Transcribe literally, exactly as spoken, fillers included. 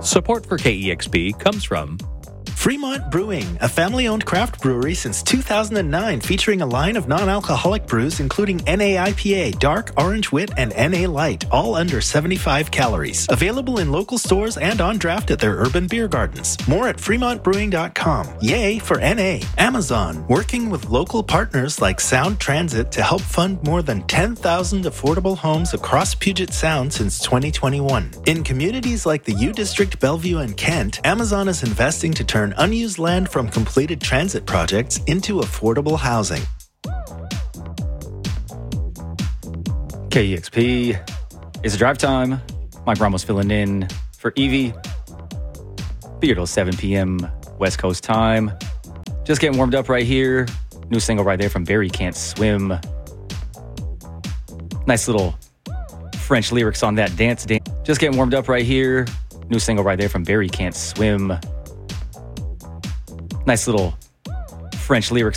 Support for K E X P comes from Fremont Brewing, a family-owned craft brewery since two thousand nine, featuring a line of non-alcoholic brews including N A I P A, Dark, Orange Wit, and N A Light, all under seventy-five calories. Available in local stores and on draft at their urban beer gardens. More at fremont brewing dot com. Yay for N A. Amazon, working with local partners like Sound Transit to help fund more than ten thousand affordable homes across Puget Sound since twenty twenty-one. In communities like the U District, Bellevue, and Kent, Amazon is investing to turn unused land from completed transit projects into affordable housing. K E X P is a drive time. Mike Ramos filling in for Evie. Be here till seven p.m. West Coast time. Just getting warmed up right here. New single right there from Barry Can't Swim. Nice little French lyrics on that dance dance. Just getting warmed up right here. New single right there from Barry Can't Swim. Nice little French lyrics.